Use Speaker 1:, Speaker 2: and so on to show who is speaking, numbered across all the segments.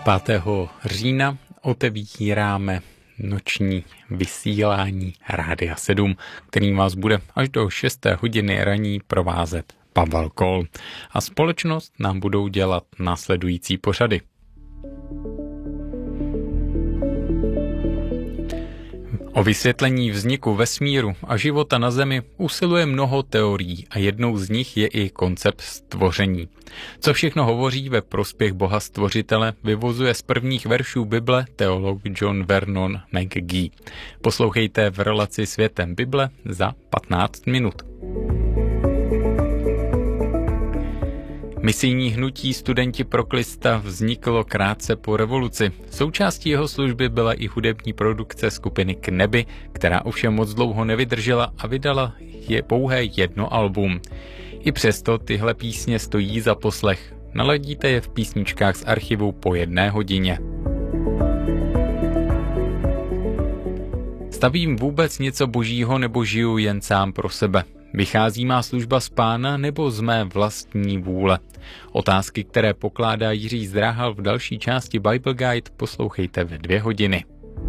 Speaker 1: 5. října otevíráme noční vysílání Rádia 7, kterým vás bude až do 6. hodiny raní provázet Pavel Kol. A společnost nám budou dělat následující pořady. O vysvětlení vzniku vesmíru a života na Zemi usiluje mnoho teorií a jednou z nich je i koncept stvoření. Co všechno hovoří ve prospěch Boha stvořitele, vyvozuje z prvních veršů Bible teolog John Vernon McGee. Poslouchejte v relaci Světem Bible za 15 minut. Misijní hnutí Studenti pro Krista vzniklo krátce po revoluci. Součástí jeho služby byla i hudební produkce skupiny Kneby, která ovšem moc dlouho nevydržela a vydala je pouhé jedno album. I přesto tyhle písně stojí za poslech. Naladíte je v písničkách z archivu po 1 hodině. Stavím vůbec něco božího nebo žiju jen sám pro sebe? Vychází má služba z Pána nebo z mé vlastní vůle? Otázky, které pokládá Jiří Zdráhal v další části Bible Guide, poslouchejte ve 2 hodiny.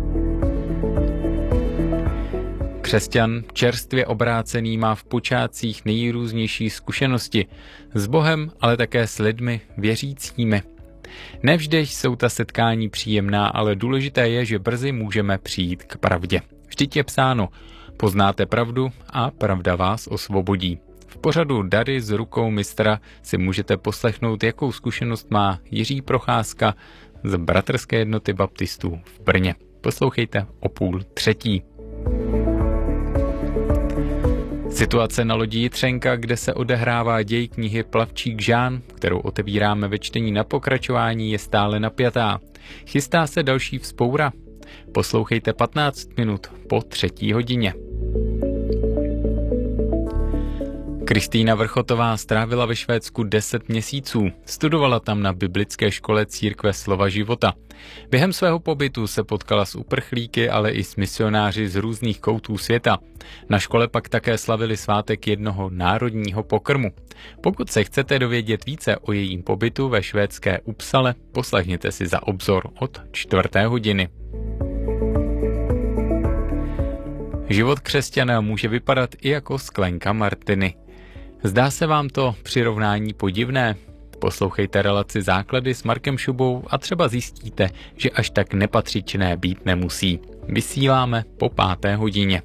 Speaker 1: Křesťan čerstvě obrácený má v počátcích nejrůznější zkušenosti s Bohem, ale také s lidmi věřícími. Nevždy jsou ta setkání příjemná, ale důležité je, že brzy můžeme přijít k pravdě. Vždyť je psáno: poznáte pravdu a pravda vás osvobodí. V pořadu Dary z rukou mistra si můžete poslechnout, jakou zkušenost má Jiří Procházka z Bratrské jednoty baptistů v Brně. Poslouchejte o 2:30. Situace na lodi Jitřenka, kde se odehrává děj knihy Plavčík Žán, kterou otevíráme ve čtení na pokračování, je stále napjatá. Chystá se další vzpoura? Poslouchejte 15 minut po 3. hodině. Kristýna Vrchotová strávila ve Švédsku 10 měsíců. Studovala tam na biblické škole Církve slova života. Během svého pobytu se potkala s uprchlíky, ale i s misionáři z různých koutů světa. Na škole pak také slavili svátek jednoho národního pokrmu. Pokud se chcete dovědět více o jejím pobytu ve švédské Uppsale, poslechněte si za obzor od 4. hodiny. Život křesťana může vypadat i jako sklenka Martiny. Zdá se vám to přirovnání podivné? Poslouchejte relaci Základy s Markem Šubou a třeba zjistíte, že až tak nepatřičné být nemusí. Vysíláme po 5. hodině.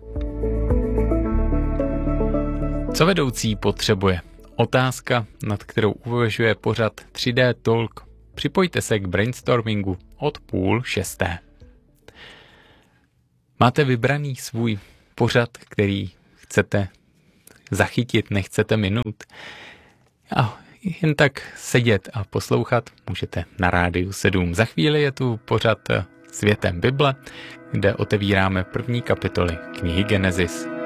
Speaker 1: Co vedoucí potřebuje? Otázka, nad kterou uvažuje pořad 3D Talk. Připojte se k brainstormingu od 5:30. Máte vybraný svůj pořad, který chcete zachytit, nechcete minut? A jen tak sedět a poslouchat můžete na Rádiu 7. Za chvíli je tu pořad Světem Bible, kde otevíráme první kapitoly knihy Genesis.